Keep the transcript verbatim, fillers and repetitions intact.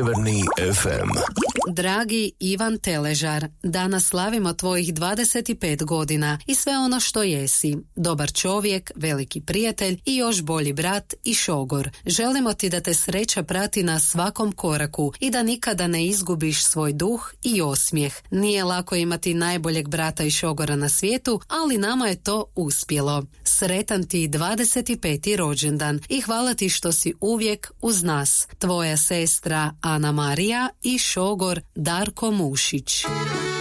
Sjeverni ef em. Dragi Ivan Teležar, danas slavimo tvojih dvadeset pet godina i sve ono što jesi. Dobar čovjek, veliki prijatelj i još bolji brat i šogor. Želimo ti da te sreća prati na svakom koraku i da nikada ne izgubiš svoj duh i osmijeh. Nije lako imati najboljeg brata i šogora na svijetu, ali nama je to uspjelo. Sretan ti dvadeset peti rođendan i hvala ti što si uvijek uz nas. Tvoja sestra Ana Marija i šogor Darko Mušić.